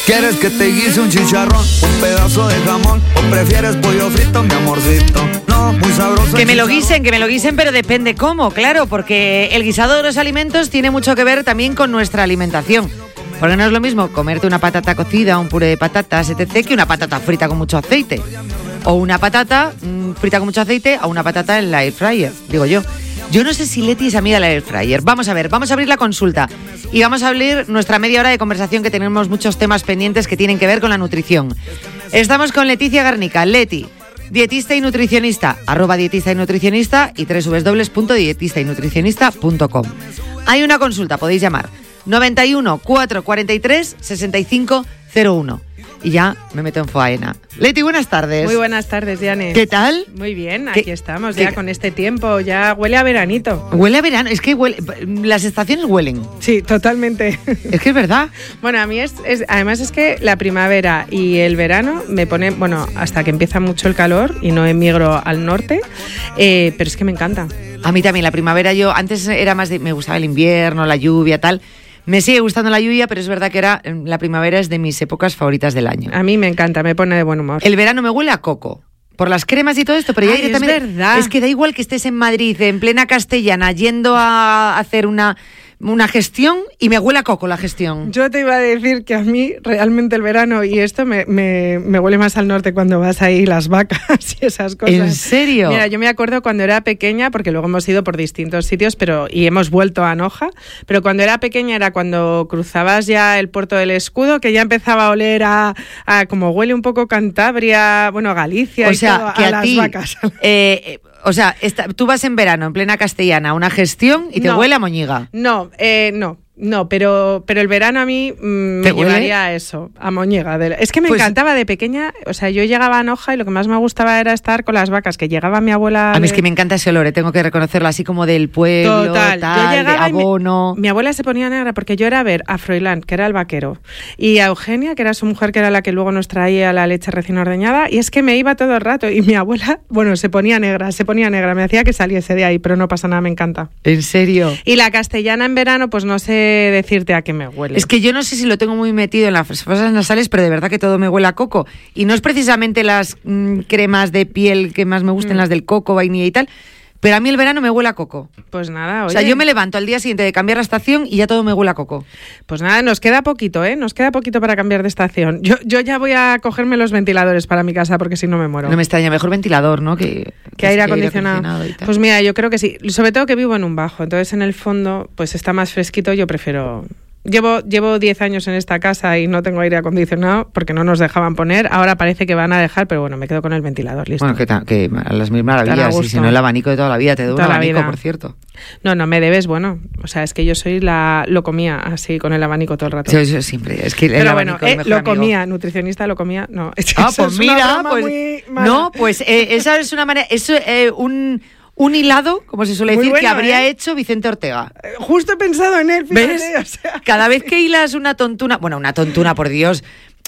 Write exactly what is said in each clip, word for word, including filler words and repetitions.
¿Quieres que te guise un chicharrón, un pedazo de jamón, o prefieres pollo frito, mi amorcito? No, muy sabroso. Que me lo guisen, que me lo guisen, pero depende cómo, claro, porque el guisado de los alimentos tiene mucho que ver también con nuestra alimentación. Porque no es lo mismo comerte una patata cocida, un puré de patatas, etcétera, que una patata frita con mucho aceite. O una patata mmm, frita con mucho aceite a una patata en la air fryer, digo yo. Yo no sé si Leti es amiga de la air fryer. Vamos a ver, vamos a abrir la consulta y vamos a abrir nuestra media hora de conversación, que tenemos muchos temas pendientes que tienen que ver con la nutrición. Estamos con Leticia Garnica. Leti, dietista y nutricionista, arroba dietista y nutricionista y doble u doble u doble u punto dietista y nutricionista punto com. Hay una consulta, podéis llamar noventa y uno, cuatrocientos cuarenta y tres, sesenta y cinco cero uno. Y ya me meto en faena. Leti, buenas tardes. Muy buenas tardes, Diane. ¿Qué tal? Muy bien, ¿Qué, aquí estamos qué, ya con este tiempo, ya huele a veranito. Huele a verano, es que huele, las estaciones huelen. Sí, totalmente. Es que es verdad. Bueno, a mí es, es, además es que la primavera y el verano me ponen, bueno, hasta que empieza mucho el calor y no emigro al norte, eh, pero es que me encanta. A mí también, la primavera, yo antes era más de, me gustaba el invierno, la lluvia, tal. Me sigue gustando la lluvia, pero es verdad que era la primavera es de mis épocas favoritas del año. A mí me encanta, me pone de buen humor. El verano me huele a coco, por las cremas y todo esto, pero ya Ay, es directamente... verdad. Es que da igual que estés en Madrid, en plena Castellana, yendo a hacer una... una gestión y me huele a coco la gestión. Yo te iba a decir que a mí realmente el verano y esto me, me, me huele más al norte cuando vas ahí las vacas y esas cosas. ¿En serio? Mira, yo me acuerdo cuando era pequeña, porque luego hemos ido por distintos sitios pero y hemos vuelto a Noja, pero cuando era pequeña era cuando cruzabas ya el Puerto del Escudo, que ya empezaba a oler a, a como huele un poco Cantabria, bueno, Galicia, o y sea, todo, que a, a las ti, vacas. Eh, o sea, esta, tú vas en verano, en plena Castellana, a una gestión y te no, huele a moñiga. No, eh, no. No, pero, pero el verano a mí mmm, me huele? llevaría a eso, a moñiga. De la... Es que me pues, encantaba de pequeña, o sea, yo llegaba a Noja y lo que más me gustaba era estar con las vacas, que llegaba mi abuela... A mí es que me encanta ese olor, tengo que reconocerlo, así como del pueblo, Total. tal, yo llegaba de abono... Mi, mi abuela se ponía negra porque yo era a ver a Froilán, que era el vaquero, y a Eugenia, que era su mujer, que era la que luego nos traía la leche recién ordeñada, y es que me iba todo el rato, y mi abuela, bueno, se ponía negra, se ponía negra, me hacía que saliese de ahí, pero no pasa nada, me encanta. ¿En serio? Y la castellana en verano, pues no sé decirte a que me huele. Es que yo no sé si lo tengo muy metido en las fosas nasales, pero de verdad que todo me huele a coco. Y no es precisamente las mmm, cremas de piel que más me gusten, mm. las del coco, vainilla y tal, pero a mí el verano me huele a coco. Pues nada, oye. O sea, yo me levanto al día siguiente de cambiar la estación y ya todo me huele a coco. Pues nada, nos queda poquito, ¿eh? Nos queda poquito para cambiar de estación. Yo, yo ya voy a cogerme los ventiladores para mi casa porque si no me muero. No me extraña, mejor ventilador, ¿no? Que, que, que aire acondicionado. acondicionado y tal. Pues mira, yo creo que sí. Sobre todo que vivo en un bajo, entonces en el fondo pues está más fresquito, yo prefiero... Llevo llevo diez años en esta casa y no tengo aire acondicionado porque no nos dejaban poner. Ahora parece que van a dejar, pero bueno, me quedo con el ventilador, listo. Bueno, que, ta, que a las mil maravillas, y si no el abanico de toda la vida, te doy un abanico, por cierto. No, no, me debes, bueno, o sea, es que yo soy la... Lo comía así, con el abanico todo el rato. Sí, yo siempre, es que el pero abanico bueno, eh, lo amigo. comía, nutricionista lo comía, no. Es ah, pues mira, pues... No, pues eh, esa es una manera... Es eh, un... Un hilado, como se suele decir, bueno, que habría ¿eh? hecho Vicente Ortega. Eh, justo he pensado en él, fíjate. ¿Ves? O sea. Cada vez que hilas una tontuna, bueno, una tontuna, por Dios,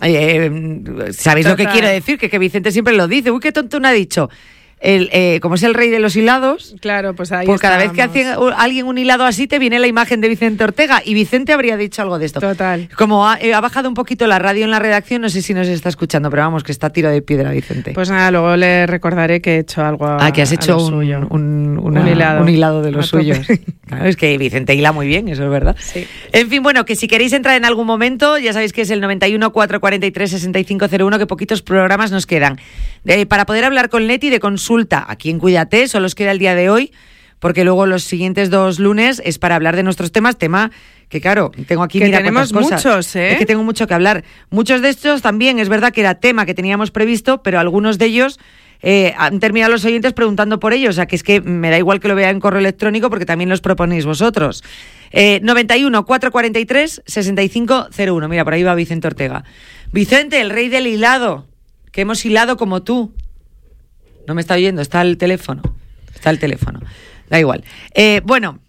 eh, ¿sabéis Total. lo que quiero decir? Que, que Vicente siempre lo dice. Uy, qué tontuna ha dicho. El, eh, como es el rey de los hilados, claro, pues ahí pues cada estábamos. vez que hace alguien un hilado así te viene la imagen de Vicente Ortega y Vicente habría dicho algo de esto. Total. Como ha, eh, ha bajado un poquito la radio en la redacción, no sé si nos está escuchando, pero vamos, que está a tiro de piedra Vicente. Pues nada, luego le recordaré que he hecho algo a, Ah, que has hecho un, un, una, un, hilado. un hilado de los suyos. Claro, es que Vicente hila muy bien, eso es verdad. Sí. En fin, bueno, que si queréis entrar en algún momento, ya sabéis que es el noventa y uno, cuatrocientos cuarenta y tres, sesenta y cinco cero uno, que poquitos programas nos quedan. Eh, para poder hablar con Leti de consulta aquí en Cuídate, solo os queda el día de hoy, porque luego los siguientes dos lunes es para hablar de nuestros temas, tema que claro, tengo aquí, que mira tenemos cuántas cosas. muchos, ¿eh? Es que tengo mucho que hablar. Muchos de estos también, es verdad que era tema que teníamos previsto, pero algunos de ellos eh, han terminado los oyentes preguntando por ellos, o sea que es que me da igual que lo vea en correo electrónico porque también los proponéis vosotros. Eh, noventa y uno, cuatrocientos cuarenta y tres, sesenta y cinco cero uno, mira, por ahí va Vicente Ortega. Vicente, el rey del hilado, que hemos hilado como tú. No me está oyendo, está el teléfono. Está el teléfono. Da igual. Eh, bueno,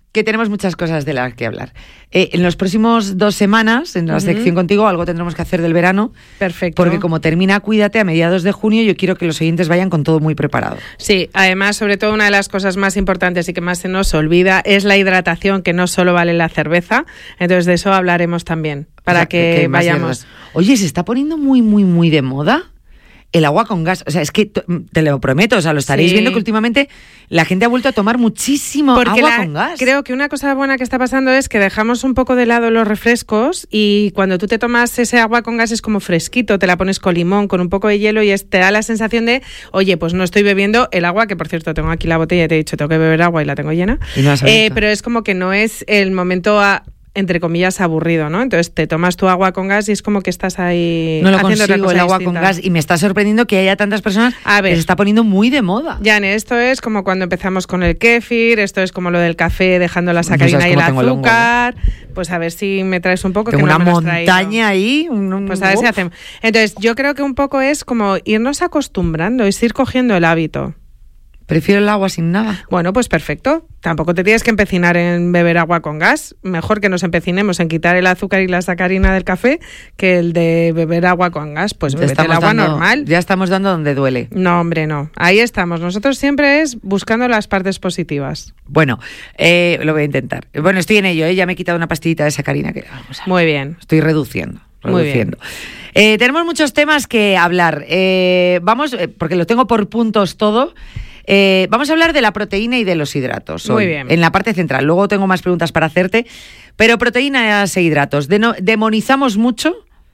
que tenemos muchas cosas de las que hablar. Eh, en las próximas dos semanas, en la uh-huh. sección contigo, algo tendremos que hacer del verano. Perfecto. Porque como termina Cuídate a mediados de junio, yo quiero que los oyentes vayan con todo muy preparado. Sí, además, sobre todo, una de las cosas más importantes y que más se nos olvida es la hidratación, que no solo vale la cerveza. Entonces, de eso hablaremos también, para o sea, que, que vayamos. Oye, se está poniendo muy, muy, muy de moda el agua con gas. O sea, es que t- te lo prometo, o sea, lo estaréis sí. viendo que últimamente la gente ha vuelto a tomar muchísimo Porque agua la, con gas. Creo que una cosa buena que está pasando es que dejamos un poco de lado los refrescos y cuando tú te tomas ese agua con gas es como fresquito, te la pones con limón, con un poco de hielo y es, te da la sensación de, oye, pues no estoy bebiendo el agua, que por cierto tengo aquí la botella y te he dicho, tengo que beber agua y la tengo llena. Y no eh, pero es como que no es el momento a... entre comillas, aburrido, ¿no? Entonces te tomas tu agua con gas y es como que estás ahí no lo haciendo consigo, otra cosa el agua distinta. con gas, y me está sorprendiendo que haya tantas personas a ver, que se está poniendo muy de moda. Jane, esto es como cuando empezamos con el kéfir, esto es como lo del café dejando la sacarina y el azúcar. El pues a ver si me traes un poco. Tengo que no una me montaña ahí. Un, un, pues a ver uf. si hacemos. Entonces yo creo que un poco es como irnos acostumbrando, es ir cogiendo el hábito. Prefiero el agua sin nada. Bueno, pues perfecto. Tampoco te tienes que empecinar en beber agua con gas. Mejor que nos empecinemos en quitar el azúcar y la sacarina del café que el de beber agua con gas. Pues bebete el agua dando, normal. Ya estamos dando donde duele. No, hombre, no. Ahí estamos. Nosotros siempre es buscando las partes positivas. Bueno, eh, lo voy a intentar. Bueno, estoy en ello, ¿eh? Ya me he quitado una pastillita de sacarina. Que, vamos a, Muy bien. Estoy reduciendo. reduciendo. Muy bien. Eh, tenemos muchos temas que hablar. Eh, vamos, eh, porque lo tengo por puntos todo. Eh, vamos a hablar de la proteína y de los hidratos hoy, Muy bien. En la parte central. Luego tengo más preguntas para hacerte, pero proteínas e hidratos. Deno- demonizamos mucho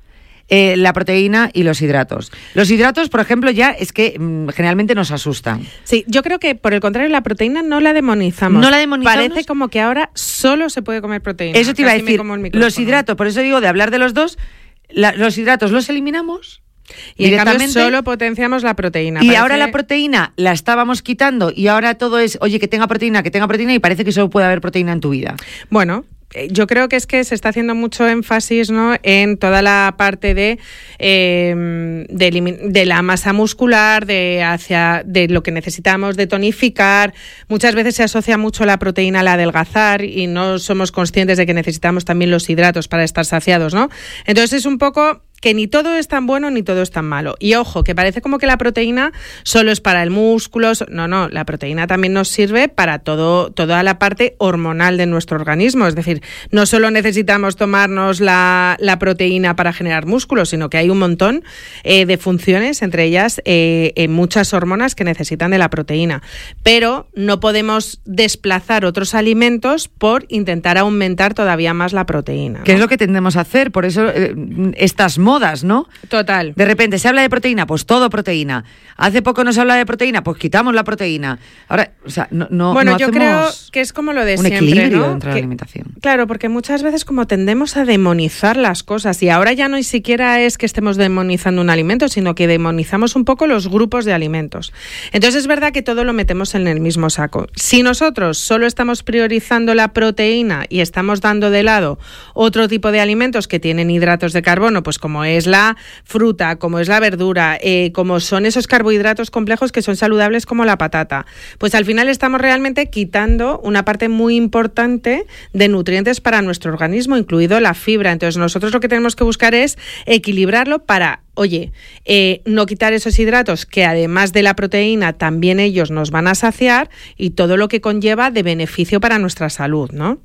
eh, la proteína y los hidratos. Los hidratos, por ejemplo, ya es que mmm, generalmente nos asustan. Sí, yo creo que por el contrario la proteína no la demonizamos. No la demonizamos. Parece como que ahora solo se puede comer proteína. Eso te iba a decir. Los hidratos, por eso digo de hablar de los dos. La, los hidratos los eliminamos. Y en cambio solo potenciamos la proteína. Y parece... ahora la proteína la estábamos quitando y ahora todo es, oye, que tenga proteína, que tenga proteína, y parece que solo puede haber proteína en tu vida. Bueno, yo creo que es que se está haciendo mucho énfasis, ¿no?, en toda la parte de, eh, de, de la masa muscular, de, hacia, de lo que necesitamos, de tonificar. Muchas veces se asocia mucho la proteína al adelgazar y no somos conscientes de que necesitamos también los hidratos para estar saciados, ¿no? Entonces es un poco... que ni todo es tan bueno ni todo es tan malo. Y ojo, que parece como que la proteína solo es para el músculo. No, no, la proteína también nos sirve para todo, toda la parte hormonal de nuestro organismo. Es decir, no solo necesitamos tomarnos la, la proteína para generar músculo, sino que hay un montón eh, de funciones, entre ellas eh, eh, muchas hormonas que necesitan de la proteína. Pero no podemos desplazar otros alimentos por intentar aumentar todavía más la proteína, ¿no? ¿Qué es lo que tendemos a hacer? Por eso eh, estas modas, ¿no? Total. De repente se habla de proteína, pues todo proteína. Hace poco nos habla de proteína, pues quitamos la proteína. Ahora, o sea, no, no Bueno, no yo creo que es como lo de un siempre, equilibrio ¿no? dentro de que, la alimentación. Claro, porque muchas veces como tendemos a demonizar las cosas y ahora ya no ni siquiera es que estemos demonizando un alimento, sino que demonizamos un poco los grupos de alimentos. Entonces es verdad que todo lo metemos en el mismo saco. Si nosotros solo estamos priorizando la proteína y estamos dando de lado otro tipo de alimentos que tienen hidratos de carbono, pues como es la fruta, como es la verdura, eh, como son esos carbohidratos complejos que son saludables como la patata, pues al final estamos realmente quitando una parte muy importante de nutrientes para nuestro organismo, incluido la fibra. Entonces nosotros lo que tenemos que buscar es equilibrarlo para, oye, eh, no quitar esos hidratos que además de la proteína también ellos nos van a saciar y todo lo que conlleva de beneficio para nuestra salud, ¿no?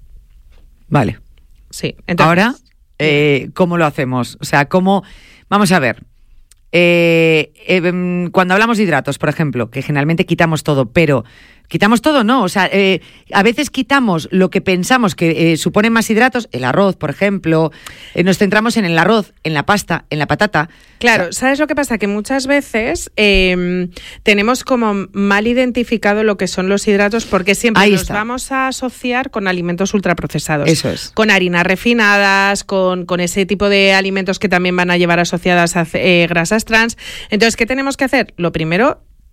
Vale. Sí. Entonces, ahora, eh, ¿cómo lo hacemos? O sea, ¿cómo...? Vamos a ver. Eh, eh, cuando hablamos de hidratos, por ejemplo, que generalmente quitamos todo, pero quitamos todo, no, o sea, eh, a veces quitamos lo que pensamos que eh, supone más hidratos, el arroz, por ejemplo, eh, nos centramos en el arroz, en la pasta, en la patata. Claro, o sea, ¿sabes lo que pasa? Que muchas veces eh, tenemos como mal identificado lo que son los hidratos porque siempre Ahí los está. vamos a asociar con alimentos ultraprocesados. Eso es. Con harinas refinadas, con, con ese tipo de alimentos que también van a llevar asociadas a eh, grasas trans. Entonces, ¿qué tenemos que hacer? Lo primero,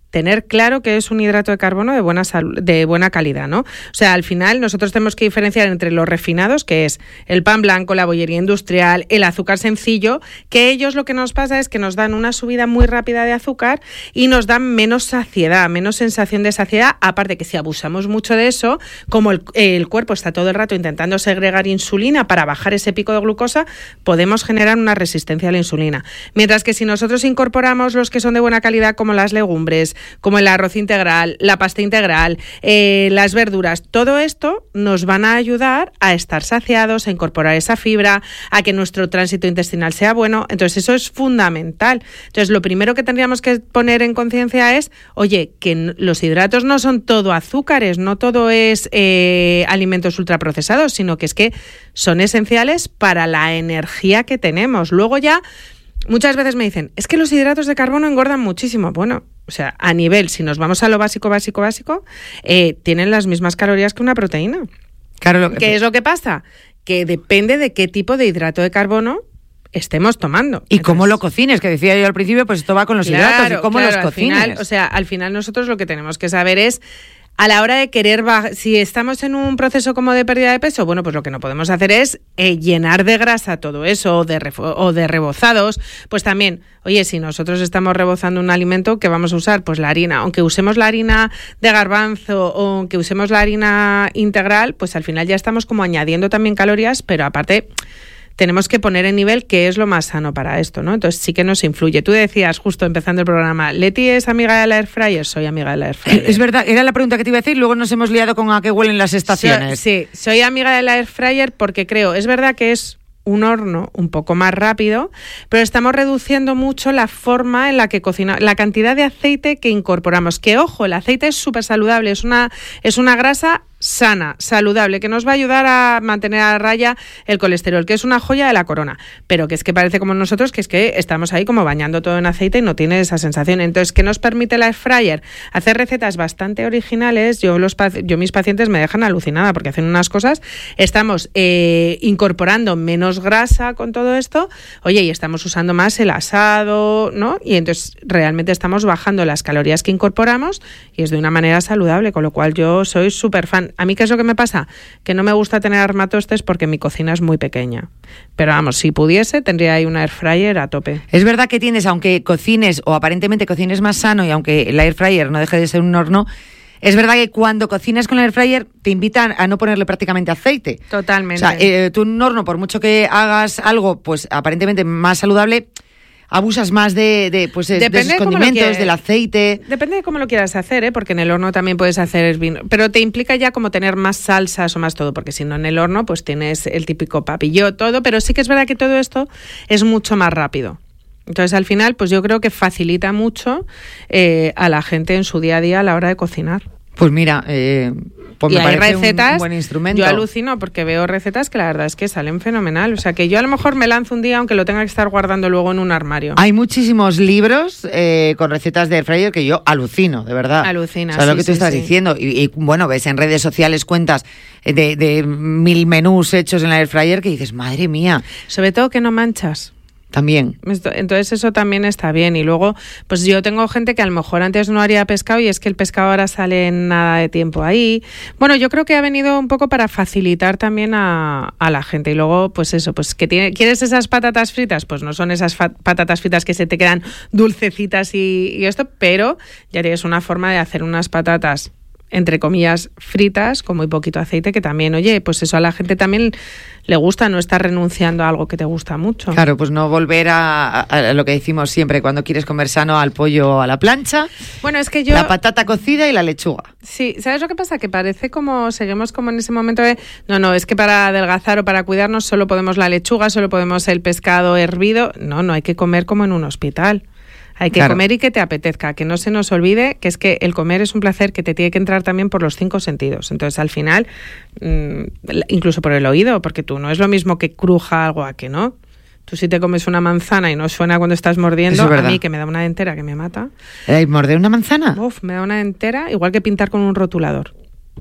tener claro que es un hidrato de carbono de buena salud, de buena calidad, ¿no? O sea, al final nosotros tenemos que diferenciar entre los refinados, que es el pan blanco, la bollería industrial, el azúcar sencillo, que ellos lo que nos pasa es que nos dan una subida muy rápida de azúcar y nos dan menos saciedad, menos sensación de saciedad, aparte que si abusamos mucho de eso, como el, el cuerpo está todo el rato intentando segregar insulina para bajar ese pico de glucosa, podemos generar una resistencia a la insulina. Mientras que si nosotros incorporamos los que son de buena calidad, como las legumbres, como el arroz integral, la pasta integral, eh, las verduras, todo esto nos van a ayudar a estar saciados, a incorporar esa fibra, a que nuestro tránsito intestinal sea bueno. Entonces eso es fundamental. Entonces lo primero que tendríamos que poner en conciencia es, oye, que los hidratos no son todo azúcares, no todo es eh, alimentos ultraprocesados, sino que es que son esenciales para la energía que tenemos. Luego ya muchas veces me dicen, es que los hidratos de carbono engordan muchísimo. Bueno, o sea, a nivel, si nos vamos a lo básico, básico, básico, eh, tienen las mismas calorías que una proteína. Claro, lo que... ¿Qué es lo que pasa? Que depende de qué tipo de hidrato de carbono estemos tomando. Y Entonces, cómo lo cocines, que decía yo al principio, pues esto va con los claro, hidratos y cómo claro, los al cocines. final, o sea, al final nosotros lo que tenemos que saber es, a la hora de querer bajar, si estamos en un proceso como de pérdida de peso, bueno, pues lo que no podemos hacer es eh, llenar de grasa todo eso o de, refo- o de rebozados. Pues también, oye, si nosotros estamos rebozando un alimento, ¿qué vamos a usar? Pues la harina. Aunque usemos la harina de garbanzo o aunque usemos la harina integral, pues al final ya estamos como añadiendo también calorías, pero aparte tenemos que poner en nivel qué es lo más sano para esto, ¿no? Entonces sí que nos influye. Tú decías justo empezando el programa, ¿Leti es amiga de la air fryer? Soy amiga de la air fryer. Es verdad, era la pregunta que te iba a decir, luego nos hemos liado con a qué huelen las estaciones. So, sí, soy amiga de la air fryer porque creo, es verdad que es un horno un poco más rápido, pero estamos reduciendo mucho la forma en la que cocinamos, la cantidad de aceite que incorporamos. Que ojo, el aceite es súper saludable, es una, es una grasa sana, saludable, que nos va a ayudar a mantener a raya el colesterol, que es una joya de la corona, pero que es que parece como nosotros, que es que estamos ahí como bañando todo en aceite y no tiene esa sensación. Entonces, ¿qué nos permite la air fryer? Hacer recetas bastante originales. Yo, los, yo mis pacientes me dejan alucinada porque hacen unas cosas. Estamos eh, incorporando menos grasa con todo esto, oye, y estamos usando más el asado, ¿no? Y entonces realmente estamos bajando las calorías que incorporamos y es de una manera saludable, con lo cual yo soy súper fan. ¿A mí qué es lo que me pasa? Que no me gusta tener armatostes porque mi cocina es muy pequeña. Pero vamos, si pudiese, tendría ahí una air fryer a tope. Es verdad que tienes, aunque cocines o aparentemente cocines más sano y aunque la air fryer no deje de ser un horno, es verdad que cuando cocinas con la air fryer te invitan a no ponerle prácticamente aceite. Totalmente. O sea, eh, tú en un horno, por mucho que hagas algo pues aparentemente más saludable, abusas más de, de, pues, de esos condimentos, del aceite. Depende de cómo lo quieras hacer, ¿eh? Porque en el horno también puedes hacer vino. Pero te implica ya como tener más salsas o más todo, porque si no en el horno pues tienes el típico papillo, todo. Pero sí que es verdad que todo esto es mucho más rápido. Entonces al final pues yo creo que facilita mucho eh, a la gente en su día a día a la hora de cocinar. Pues mira, eh, pues y me hay parece recetas, un buen instrumento. Yo alucino porque veo recetas que la verdad es que salen fenomenal. O sea, que yo a lo mejor me lanzo un día aunque lo tenga que estar guardando luego en un armario. Hay muchísimos libros eh, con recetas de air fryer que yo alucino, de verdad. Alucina, ¿Sabes sí, lo que tú sí, estás sí. diciendo? Y, y bueno, ves en redes sociales cuentas de, de mil menús hechos en la air fryer que dices, madre mía. Sobre todo que no manchas. También. Entonces eso también está bien. Y luego, pues yo tengo gente que a lo mejor antes no haría pescado y es que el pescado ahora sale en nada de tiempo ahí. Bueno, yo creo que ha venido un poco para facilitar también a, a la gente. Y luego, pues eso, pues que tiene, ¿quieres esas patatas fritas? Pues no son esas fa- patatas fritas que se te quedan dulcecitas y, y esto, pero ya tienes una forma de hacer unas patatas entre comillas, fritas, con muy poquito aceite, que también, oye, pues eso a la gente también le gusta, no estar renunciando a algo que te gusta mucho. Claro, pues no volver a, a, a lo que decimos siempre, cuando quieres comer sano, al pollo a la plancha, bueno, es que yo... la patata cocida y la lechuga. Sí, ¿sabes lo que pasa? Que parece como, seguimos como en ese momento de, no, no, es que para adelgazar o para cuidarnos solo podemos la lechuga, solo podemos el pescado hervido. No, no, hay que comer como en un hospital. Hay que claro. comer y que te apetezca, que no se nos olvide que es que el comer es un placer que te tiene que entrar también por los cinco sentidos. Entonces, al final, mmm, incluso por el oído, porque tú no es lo mismo que cruja algo a que no. Tú si te comes una manzana y no suena cuando estás mordiendo, a mí que me da una dentera que me mata. ¿Eh, ¿Morder una manzana? Uf, me da una dentera, igual que pintar con un rotulador.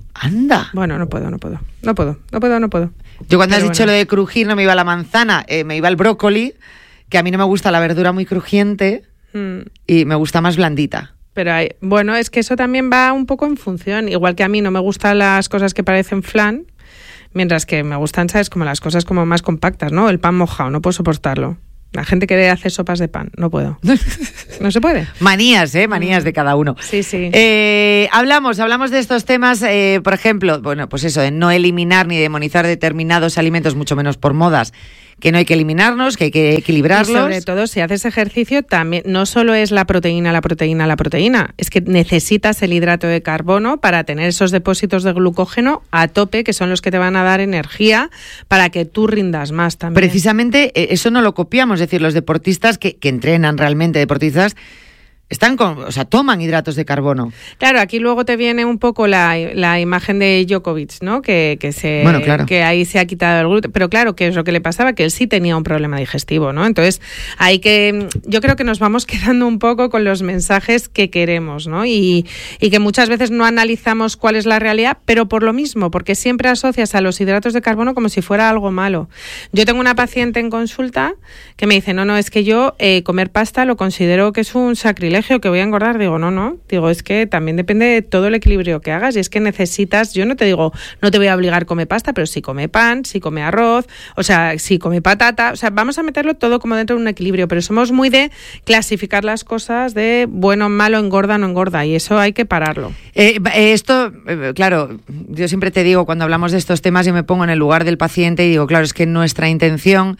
Anda. Bueno, no puedo, no puedo. No puedo, no puedo, no puedo. Yo cuando Pero has dicho bueno. lo de crujir no me iba la manzana, eh, me iba el brócoli, que a mí no me gusta la verdura muy crujiente. Mm. Y me gusta más blandita. pero hay, bueno, es que eso también va un poco en función. Igual que a mí no me gustan las cosas que parecen flan, mientras que me gustan, ¿sabes? Como las cosas como más compactas, ¿no? El pan mojado, no puedo soportarlo. La gente que hace sopas de pan, no puedo. No se puede. Manías, ¿eh? Manías de cada uno. Sí, sí. Eh, hablamos, hablamos de estos temas, eh, por ejemplo, bueno, pues eso, de no eliminar ni demonizar determinados alimentos, mucho menos por modas, que no hay que eliminarnos, que hay que equilibrarlos. Y sobre todo, si haces ejercicio, también no solo es la proteína, la proteína, la proteína, es que necesitas el hidrato de carbono para tener esos depósitos de glucógeno a tope, que son los que te van a dar energía para que tú rindas más también. Precisamente eso no lo copiamos, es decir, los deportistas que, que entrenan realmente, deportistas, están con, o sea, toman hidratos de carbono. Claro, aquí luego te viene un poco la, la imagen de Djokovic, ¿no? Que, que se bueno, claro. que ahí se ha quitado el gluten, pero claro, que es lo que le pasaba, que él sí tenía un problema digestivo, ¿no? Entonces, hay que, yo creo que nos vamos quedando un poco con los mensajes que queremos, ¿no? Y, y que muchas veces no analizamos cuál es la realidad, pero por lo mismo, porque siempre asocias a los hidratos de carbono como si fuera algo malo. Yo tengo una paciente en consulta que me dice, no, no, es que yo eh, comer pasta lo considero que es un sacrilegio, que voy a engordar. Digo, no, no, digo, es que también depende de todo el equilibrio que hagas y es que necesitas, yo no te digo, no te voy a obligar a comer pasta, pero sí come pan, sí come arroz, o sea, sí come patata, o sea, vamos a meterlo todo como dentro de un equilibrio, pero somos muy de clasificar las cosas de bueno, malo, engorda, no engorda, y eso hay que pararlo. Eh, esto, eh, claro, yo siempre te digo, cuando hablamos de estos temas, yo me pongo en el lugar del paciente y digo, claro, es que nuestra intención,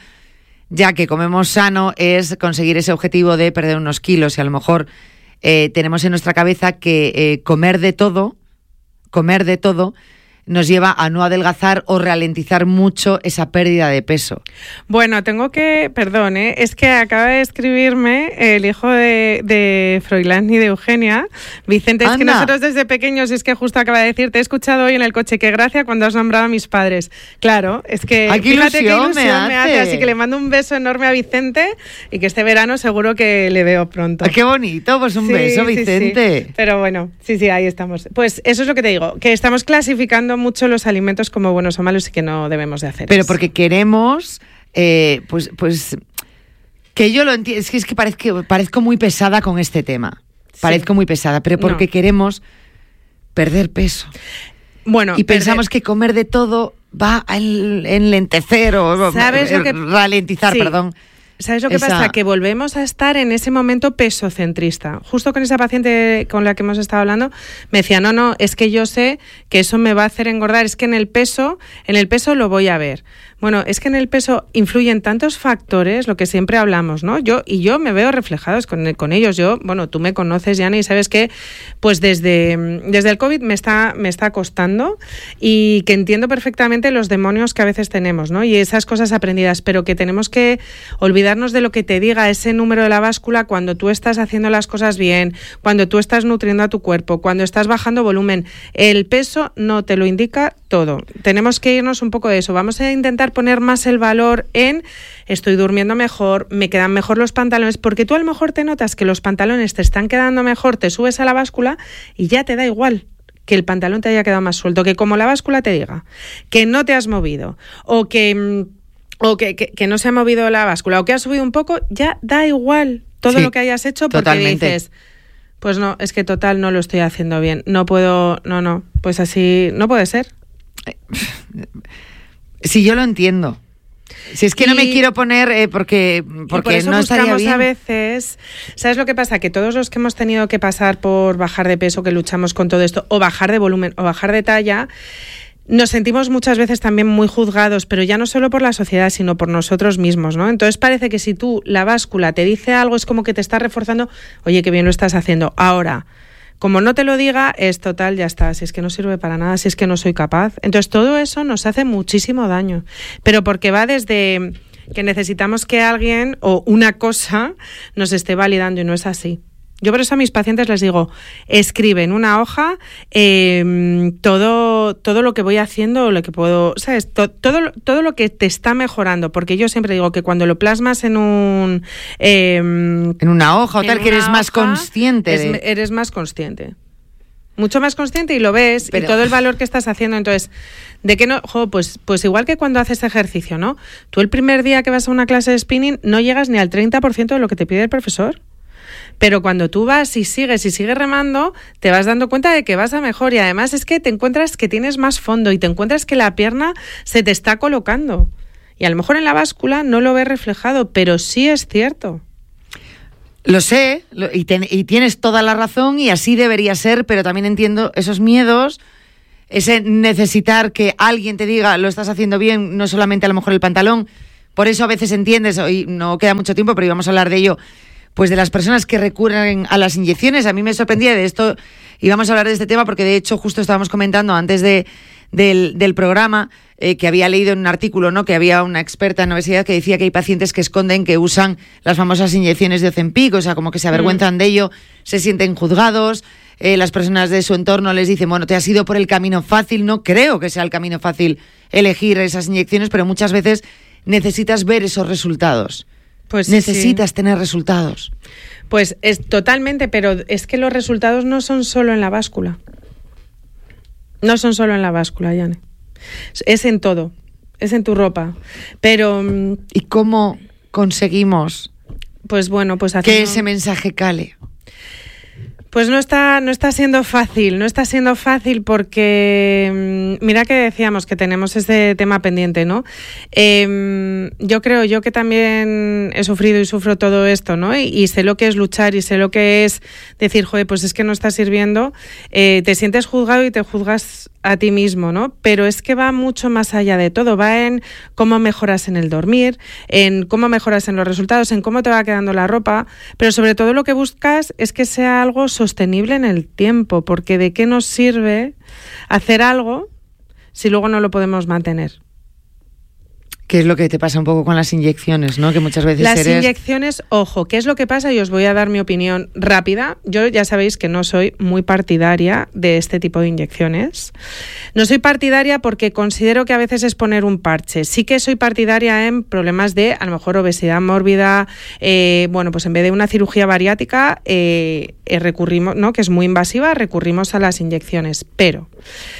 ya que comemos sano, es conseguir ese objetivo de perder unos kilos y a lo mejor eh, tenemos en nuestra cabeza que eh, comer de todo, comer de todo nos lleva a no adelgazar o ralentizar mucho esa pérdida de peso. Bueno, tengo que, perdón, ¿eh? es que acaba de escribirme el hijo de, de Froilán y de Eugenia, Vicente, es Anda. que nosotros desde pequeños, es que justo acaba de decir, te he escuchado hoy en el coche, qué gracia cuando has nombrado a mis padres. Claro, es que Ay, qué fíjate ilusión qué ilusión me hace. me hace. Así que le mando un beso enorme a Vicente y que este verano seguro que le veo pronto. ¡Qué bonito! Pues un Sí, beso, sí, Vicente. sí. Pero bueno, sí, sí, ahí estamos. Pues eso es lo que te digo, que estamos clasificando mucho los alimentos como buenos o malos y que no debemos de hacer Pero eso. porque queremos, eh, pues, pues, que yo lo entiendo, es que, es que parezco, parezco muy pesada con este tema, Sí. parezco muy pesada, pero porque No. queremos perder peso. Bueno, Y pensamos perder- que comer de todo va a en- enlentecer o ¿Sabes lo que- ralentizar, Sí. perdón. ¿Sabes lo que Esa- pasa? Que volvemos a estar en ese momento pesocentrista. Justo con esa paciente con la que hemos estado hablando, me decía, no, no, es que yo sé que eso me va a hacer engordar, es que en el peso, en el peso lo voy a ver. Bueno, es que en el peso influyen tantos factores, lo que siempre hablamos, ¿no? Yo y yo me veo reflejados con, con ellos. Yo, bueno, tú me conoces, Yana, y sabes que pues desde, desde el COVID me está, me está costando y que entiendo perfectamente los demonios que a veces tenemos, ¿no? Y esas cosas aprendidas, pero que tenemos que olvidarnos de lo que te diga ese número de la báscula cuando tú estás haciendo las cosas bien, cuando tú estás nutriendo a tu cuerpo, cuando estás bajando volumen. El peso no te lo indica todo. Tenemos que irnos un poco de eso. Vamos a intentar poner más el valor en estoy durmiendo mejor, me quedan mejor los pantalones, porque tú a lo mejor te notas que los pantalones te están quedando mejor, te subes a la báscula y ya te da igual que el pantalón te haya quedado más suelto, que como la báscula te diga que no te has movido o que, o que, que, que no se ha movido la báscula o que has subido un poco, ya da igual todo Sí, lo que hayas hecho porque totalmente. dices, pues no, es que total no lo estoy haciendo bien, no puedo, no, no, pues así no puede ser. Si yo lo entiendo. Si es que Y- no me quiero poner eh, porque, Y porque por eso no estaría buscamos bien. a veces, ¿sabes lo que pasa? Que todos los que hemos tenido que pasar por bajar de peso, que luchamos con todo esto, o bajar de volumen, o bajar de talla, nos sentimos muchas veces también muy juzgados, pero ya no solo por la sociedad, sino por nosotros mismos, ¿no? Entonces parece que si tú, la báscula, te dice algo, es como que te está reforzando, oye, qué bien lo estás haciendo. Ahora, como no te lo diga, es total, ya está, si es que no sirve para nada, si es que no soy capaz. Entonces todo eso nos hace muchísimo daño, pero porque va desde que necesitamos que alguien o una cosa nos esté validando y no es así. Yo por eso a mis pacientes les digo, escribe en una hoja eh, todo, todo lo que voy haciendo o lo que puedo, ¿sabes? To- todo, todo lo que te está mejorando, porque yo siempre digo que cuando lo plasmas en un... Eh, En una hoja o en tal, que una eres más hoja, consciente. es- de- eres más consciente. Mucho más consciente y lo ves, Pero- y todo el valor que estás haciendo. Entonces, ¿de qué no? Jo, pues, pues igual que cuando haces ejercicio, ¿no? Tú el primer día que vas a una clase de spinning no llegas ni al treinta por ciento de lo que te pide el profesor. Pero cuando tú vas y sigues y sigues remando, te vas dando cuenta de que vas a mejor, y además es que te encuentras que tienes más fondo y te encuentras que la pierna se te está colocando. Y a lo mejor en la báscula no lo ves reflejado, pero sí es cierto. Lo sé, lo, y, ten, y tienes toda la razón, y así debería ser, pero también entiendo esos miedos, ese necesitar que alguien te diga lo estás haciendo bien, no solamente a lo mejor el pantalón. Por eso a veces entiendes, hoy no queda mucho tiempo, pero íbamos a hablar de ello, pues de las personas que recurren a las inyecciones. A mí me sorprendía de esto, íbamos a hablar de este tema porque de hecho justo estábamos comentando antes de, del, del programa eh, que había leído en un artículo, ¿no?, que había una experta en obesidad que decía que hay pacientes que esconden que usan las famosas inyecciones de Ozempic, o sea, como que se avergüenzan mm. de ello, se sienten juzgados, eh, las personas de su entorno les dicen, bueno, te has ido por el camino fácil. No creo que sea el camino fácil elegir esas inyecciones, pero muchas veces necesitas ver esos resultados. Pues necesitas sí. tener resultados. Pues es totalmente, pero es que los resultados no son solo en la báscula. No son solo en la báscula, Yane. Es en todo. Es en tu ropa. Pero ¿y cómo conseguimos pues bueno, pues haciendo... que ese mensaje cale? Pues no está, no está siendo fácil, no está siendo fácil porque mira que decíamos que tenemos ese tema pendiente, ¿no? Eh, yo creo, yo que también he sufrido y sufro todo esto, ¿no? Y, y sé lo que es luchar y sé lo que es decir, joder, pues es que no está sirviendo, eh, te sientes juzgado y te juzgas a ti mismo, ¿no? Pero es que va mucho más allá de todo, va en cómo mejoras en el dormir, en cómo mejoras en los resultados, en cómo te va quedando la ropa, pero sobre todo lo que buscas es que sea algo sostenible en el tiempo, porque ¿de qué nos sirve hacer algo si luego no lo podemos mantener? ¿Qué es lo que te pasa un poco con las inyecciones, ¿no? Que muchas veces Las eres... inyecciones, ojo, ¿qué es lo que pasa? Y os voy a dar mi opinión rápida. Yo ya sabéis que no soy muy partidaria de este tipo de inyecciones. No soy partidaria porque considero que a veces es poner un parche. Sí que soy partidaria en problemas de, a lo mejor, obesidad mórbida. Eh, bueno, pues en vez de una cirugía bariátrica, eh, eh, recurrimos, ¿no?, que es muy invasiva, recurrimos a las inyecciones. Pero...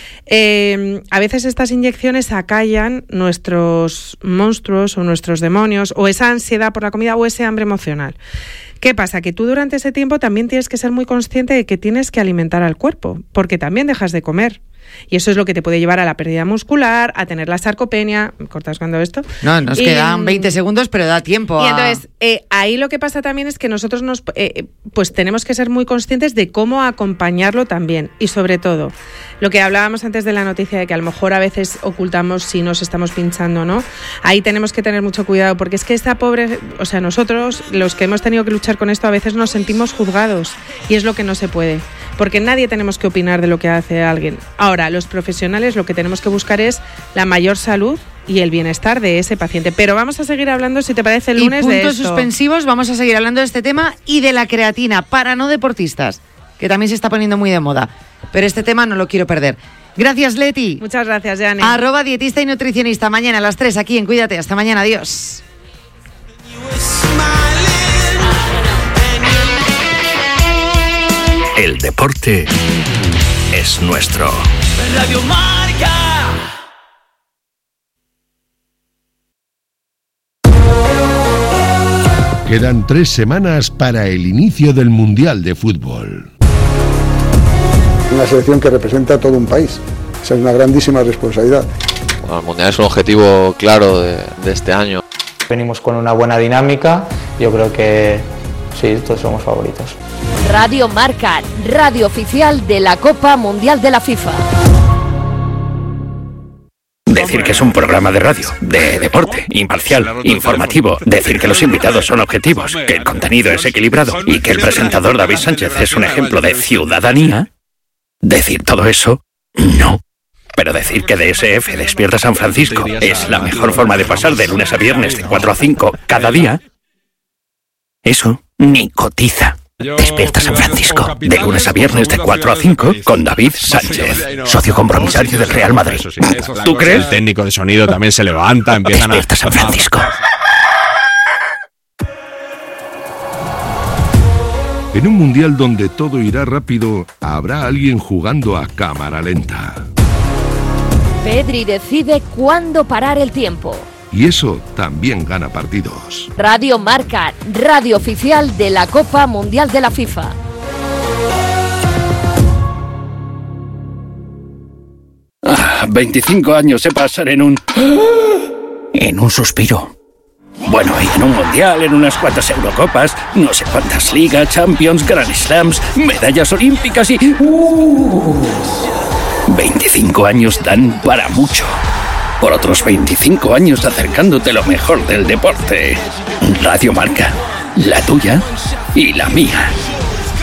Eh, a veces estas inyecciones acallan nuestros monstruos o nuestros demonios, o esa ansiedad por la comida o ese hambre emocional. ¿Qué pasa? Que tú durante ese tiempo también tienes que ser muy consciente de que tienes que alimentar al cuerpo, porque también dejas de comer. Y eso es lo que te puede llevar a la pérdida muscular, a tener la sarcopenia. ¿Me cortas cuando esto? No, nos y, quedan veinte segundos, pero da tiempo. Y a... entonces, eh, ahí lo que pasa también es que nosotros nos, eh, pues tenemos que ser muy conscientes de cómo acompañarlo también. Y sobre todo, lo que hablábamos antes de la noticia de que a lo mejor a veces ocultamos si nos estamos pinchando, ¿no? Ahí tenemos que tener mucho cuidado, porque es que esta pobre, o sea, nosotros, los que hemos tenido que luchar con esto, a veces nos sentimos juzgados, y es lo que no se puede, porque nadie tenemos que opinar de lo que hace alguien. Ahora, los profesionales lo que tenemos que buscar es la mayor salud y el bienestar de ese paciente. Pero vamos a seguir hablando, si te parece, el lunes de esto. Y puntos suspensivos, vamos a seguir hablando de este tema y de la creatina para no deportistas, que también se está poniendo muy de moda. Pero este tema no lo quiero perder. Gracias, Leti. Muchas gracias, Yane. Arroba dietista y nutricionista. Mañana a las tres aquí en Cuídate. Hasta mañana. Adiós. El deporte es nuestro. Radio Marca. Quedan tres semanas para el inicio del Mundial de Fútbol. Una selección que representa a todo un país. Esa es una grandísima responsabilidad. Bueno, el Mundial es un objetivo claro de, de este año. Venimos con una buena dinámica. Yo creo que sí, todos somos favoritos. Radio Marca, radio oficial de la Copa Mundial de la FIFA. Decir que es un programa de radio, de deporte, imparcial, informativo. Decir que los invitados son objetivos, que el contenido es equilibrado y que el presentador David Sánchez es un ejemplo de ciudadanía. Decir todo eso, no. Pero decir que D S F Despierta San Francisco es la mejor forma de pasar de lunes a viernes de cuatro a cinco cada día, eso ni cotiza. Despierta San Francisco, de lunes a viernes de cuatro a cinco con David Sánchez, socio compromisario del Real Madrid. ¿Tú crees? El técnico de sonido también se levanta, empiezan a... Despierta San Francisco. En un mundial donde todo irá rápido, habrá alguien jugando a cámara lenta. Pedri decide cuándo parar el tiempo. y eso también gana partidos. Radio Marca, radio oficial de la Copa Mundial de la FIFA. Ah, veinticinco años se pasan en un... en un suspiro. Bueno, y en un mundial, en unas cuantas Eurocopas, no sé cuántas ligas, Champions, Grand Slams, medallas olímpicas y... Uh, veinticinco años dan para mucho. Por otros veinticinco años acercándote lo mejor del deporte. Radio Marca, la tuya y la mía.